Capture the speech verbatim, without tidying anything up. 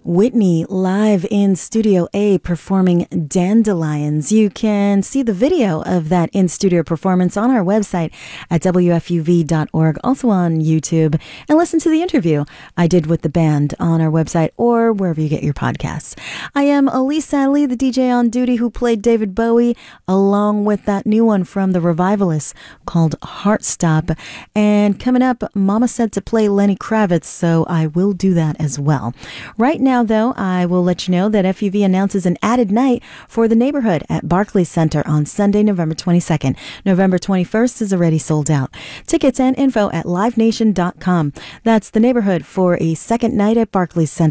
Whitney live in Studio A performing Dandelions. You can see the video of that in-studio performance on our website at W F U V dot org, also on YouTube, and listen to the interview I did with the band on our website or wherever you get your podcasts. I am Elise Sadley, the D J on duty who played David Bowie, along with that new one from the Revivalists called Heartstop. And coming up, Mama said to play Lenny Kravitz, so I will do that as well. Right now, though, I will let you know that F U V announces an added night for the neighborhood at Barclays Center on Sunday, November twenty-second. November twenty-first is already sold out. Tickets and info at live nation dot com. That's the neighborhood for a second night at Barclays Center.